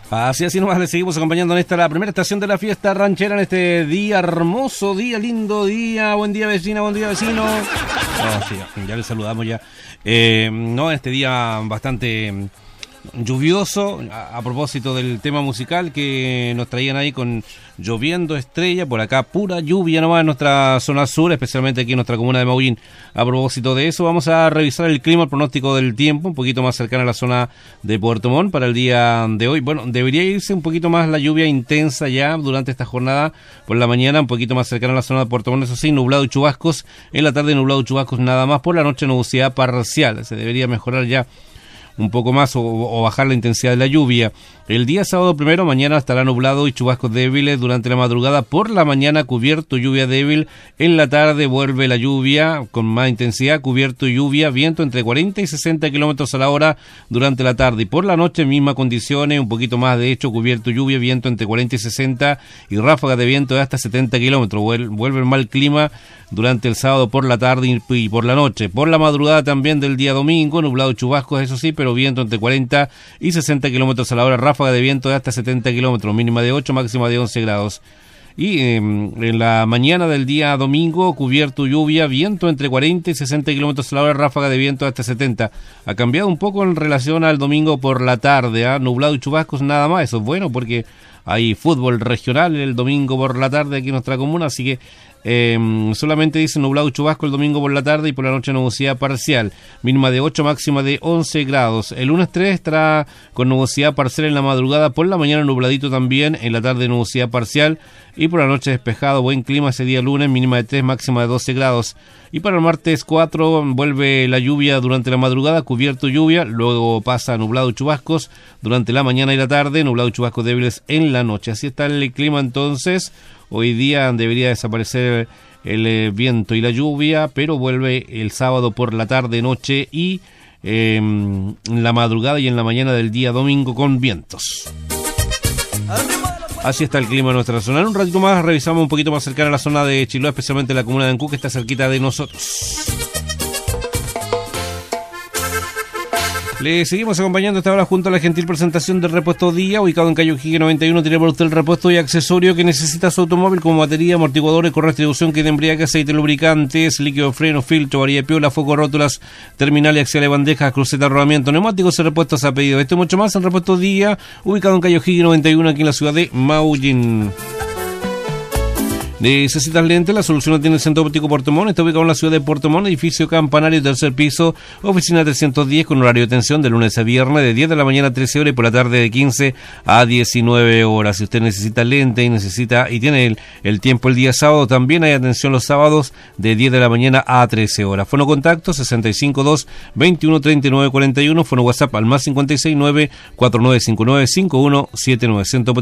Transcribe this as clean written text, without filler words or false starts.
Así nomás le seguimos acompañando en esta, la primera estación de la fiesta ranchera, en este día hermoso, día lindo, día, buen día vecina, buen día vecino. Sí, ya le saludamos ya. No, este día bastante lluvioso, a propósito del tema musical que nos traían ahí con lloviendo estrella, por acá pura lluvia nomás en nuestra zona sur, especialmente aquí en nuestra comuna de Maullín. A propósito de eso, vamos a revisar el clima, el pronóstico del tiempo, un poquito más cercano a la zona de Puerto Montt para el día de hoy. Bueno, debería irse un poquito más la lluvia intensa ya durante esta jornada, por la mañana un poquito más cercana a la zona de Puerto Montt, eso sí, nublado y chubascos, en la tarde nublado y chubascos nada más, por la noche nubosidad parcial, se debería mejorar ya un poco más o bajar la intensidad de la lluvia. El día sábado primero, mañana estará nublado y chubascos débiles durante la madrugada, por la mañana cubierto, lluvia débil, en la tarde vuelve la lluvia con más intensidad, cubierto y lluvia, viento entre 40 y 60 kilómetros a la hora durante la tarde, y por la noche mismas condiciones, un poquito más de hecho, cubierto y lluvia, viento entre 40 y 60 y ráfagas de viento de hasta 70 kilómetros. Vuelve el mal clima durante el sábado por la tarde y por la noche. Por la madrugada también del día domingo, nublado y chubascos, eso sí, pero viento entre 40 y 60 kilómetros a la hora, ráfaga de viento de hasta 70 kilómetros, mínima de 8, máxima de 11 grados. Y en la mañana del día domingo, cubierto, lluvia, viento entre 40 y 60 kilómetros a la hora, ráfaga de viento hasta 70. Ha cambiado un poco en relación al domingo por la tarde, nublado y chubascos nada más. Eso es bueno porque hay fútbol regional el domingo por la tarde aquí en nuestra comuna, así que solamente dice nublado y chubasco el domingo por la tarde y por la noche nubosidad parcial, mínima de 8, máxima de 11 grados. El lunes 3 estará con nubosidad parcial en la madrugada, por la mañana nubladito también, en la tarde nubosidad parcial y por la noche despejado, buen clima ese día lunes, mínima de 3, máxima de 12 grados. Y para el martes 4 vuelve la lluvia durante la madrugada, cubierto lluvia, luego pasa nublado y chubascos durante la mañana y la tarde, nublado y chubascos débiles en la noche. Así está el clima entonces. Hoy día debería desaparecer el viento y la lluvia, pero vuelve el sábado por la tarde, noche y en la madrugada y en la mañana del día domingo con vientos. Así está el clima en nuestra zona. En un ratito más revisamos un poquito más cercana a la zona de Chiloé, especialmente la comuna de Ancú, que está cerquita de nosotros. Le seguimos acompañando esta hora junto a la gentil presentación del Repuesto Día, ubicado en calle O'Higgins 91. Tiene para usted el repuesto y accesorio que necesita su automóvil, como batería, amortiguadores, con distribución, kit de embriague, aceite, lubricantes, líquido de freno, filtro, varilla de piola, foco, rótulas, terminales, axiales, bandejas, crucetas, rodamiento, neumáticos y repuestos a pedido. Esto y mucho más en Repuesto Día, ubicado en calle O'Higgins 91, aquí en la ciudad de Maullín. ¿Necesitas lentes? La solución la tiene el Centro Óptico Puerto Montt. Está ubicado en la ciudad de Puerto Montt, edificio campanario, tercer piso, oficina 310, con horario de atención de lunes a viernes de 10 de la mañana a 13 horas y por la tarde de 15 a 19 horas. Si usted necesita lente y tiene el tiempo el día sábado, también hay atención los sábados de 10 de la mañana a 13 horas. Fono contacto 652-213941, fono WhatsApp al más 569-4959-5179.